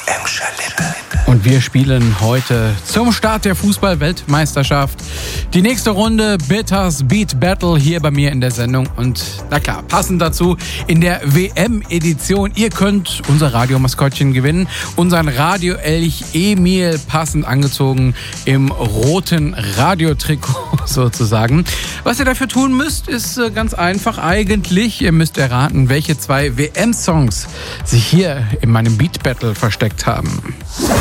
Und wir spielen heute zum Start der Fußball-Weltmeisterschaft die nächste Runde Bitters Beat Battle hier bei mir in der Sendung. Und na klar, passend dazu in der WM-Edition. Ihr könnt unser Radiomaskottchen gewinnen. Unseren Radioelch Emil, passend angezogen im roten Radiotrikot sozusagen. Was ihr dafür tun müsst, ist ganz einfach eigentlich. Ihr müsst erraten, welche 2 WM-Songs sich hier in meinem Beat Battle versteckt haben.